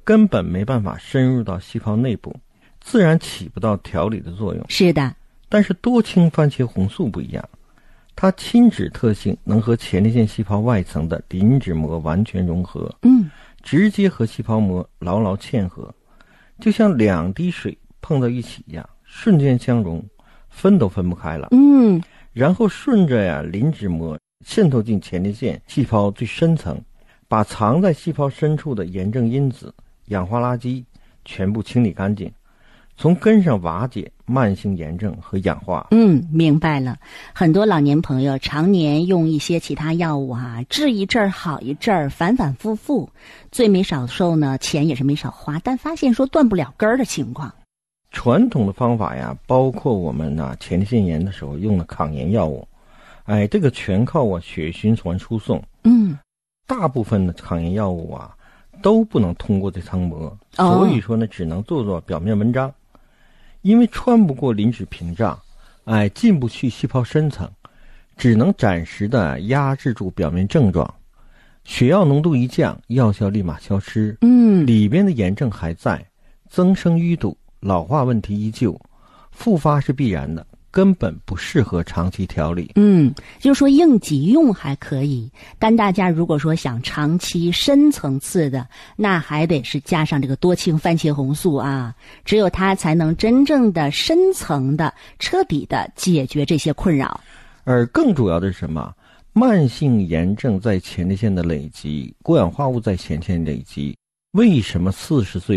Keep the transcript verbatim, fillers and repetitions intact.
根本没办法深入到细胞内部，自然起不到调理的作用。 是的。 但是多氢番茄红素不一样，它亲脂特性能和前列腺细胞外层的磷脂膜完全融合， 嗯， 直接和细胞膜牢牢嵌合，就像两滴水碰到一起一样，瞬间相融，分都分不开了。 嗯， 然后顺着呀磷脂膜渗透进前列腺细胞最深层，把藏在细胞深处的炎症因子、氧化垃圾全部清理干净，从根上瓦解慢性炎症和氧化。 嗯，明白了。很多老年朋友常年用一些其他药物啊，治一阵儿好一阵儿，反反复复，罪没少受呢，钱也是没少花，但发现说断不了根儿的情况。 传统的方法呀，包括我们呢、啊、前列腺炎的时候用的抗炎药物，哎，这个全靠我血液循环输送。 嗯， 大部分的抗炎药物啊都不能通过这层膜， 哦、 所以说呢，只能做做表面文章。因为穿不过磷脂屏障，哎，进不去细胞深层，只能暂时的压制住表面症状。血药浓度一降，药效立马消失。 嗯， 里边的炎症还在，增生淤堵，老化问题依旧，复发是必然的，根本不适合长期调理。 嗯，就是说应急用还可以，但大家如果说想长期深层次的，那还得是加上这个多氢番茄红素啊，只有它才能真正的深层的彻底的解决这些困扰。 而更主要的是什么？慢性炎症在前列腺的累积，过氧化物在前列腺累积，为什么四十岁